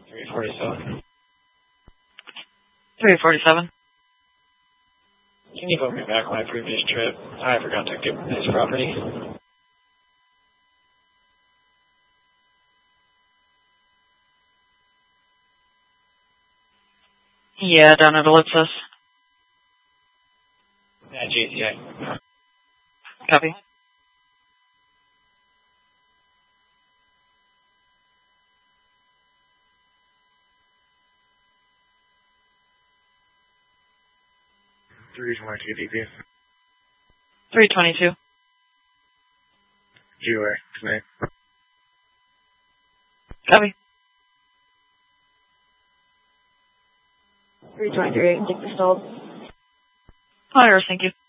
347. 347. Can you vote me back my previous trip? I forgot to get this property. Yeah, down at Ellipsis. Yeah, GTA. Copy. DP. 322. GOA, tonight. Copy. 323, take the stalled. Hires, thank you.